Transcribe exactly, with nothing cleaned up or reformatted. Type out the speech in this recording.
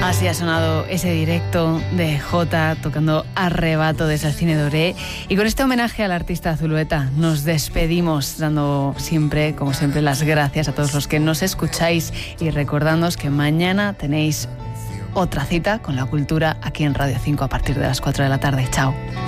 Así ha sonado ese directo de Jota tocando Arrebato de esa Cine Doré. Y con este homenaje al artista Zulueta nos despedimos, dando siempre, como siempre, las gracias a todos los que nos escucháis y recordándoos que mañana tenéis otra cita con la cultura aquí en Radio cinco a partir de las cuatro de la tarde. Chao.